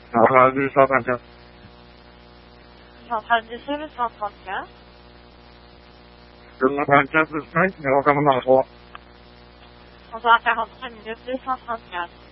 Centrale du 134. Centrale du Sud, 134. Le 134 de 5, mais recommandant 3. 11h43 minutes, 234.